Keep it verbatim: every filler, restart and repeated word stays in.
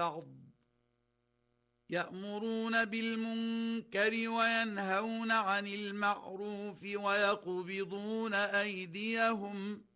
بعض يأمرون بالمنكر وينهون عن المعروف ويقبضون أيديهم